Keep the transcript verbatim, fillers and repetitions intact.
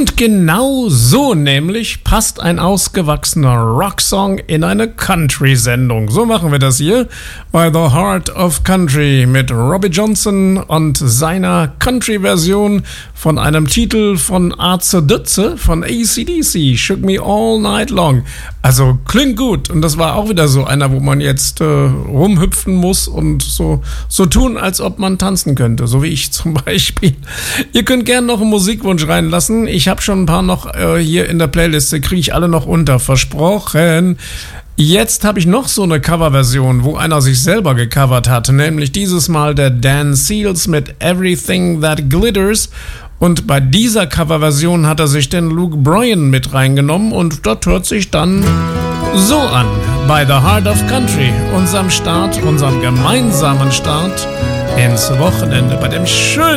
Und genau so nämlich passt ein ausgewachsener Rocksong in eine Country-Sendung. So machen wir das hier bei The Heart of Country mit Robbie Johnson und seiner Country-Version von einem Titel von Arze Dütze von A C D C, Shook Me All Night Long. Also klingt gut, und das war auch wieder so einer, wo man jetzt äh, rumhüpfen muss und so, so tun, als ob man tanzen könnte, so wie ich zum Beispiel. Ihr könnt gerne noch einen Musikwunsch reinlassen. Ich habe schon ein paar noch äh, hier in der Playliste, kriege ich alle noch unter, versprochen. Jetzt habe ich noch so eine Coverversion, wo einer sich selber gecovert hat, nämlich dieses Mal der Dan Seals mit Everything That Glitters. Und bei dieser Coverversion hat er sich den Luke Bryan mit reingenommen, und das hört sich dann so an bei The Heart of Country, unserem Start, unserem gemeinsamen Start ins Wochenende, bei dem schönen